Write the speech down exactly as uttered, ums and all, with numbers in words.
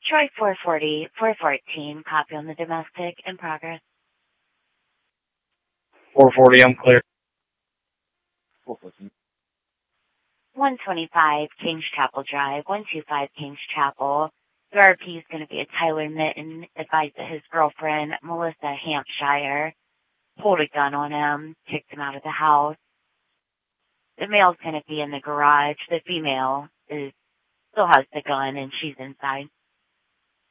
Troy four forty, four fourteen, copy on the domestic, in progress. four forty, I'm clear. four fourteen. one twenty-five Kings Chapel Drive, one twenty-five Kings Chapel. The R P is going to be a Tyler Mitten, advised that his girlfriend, Melissa Hampshire, pulled a gun on him, kicked him out of the house. The male's going to be in the garage. The female is still has the gun, and she's inside.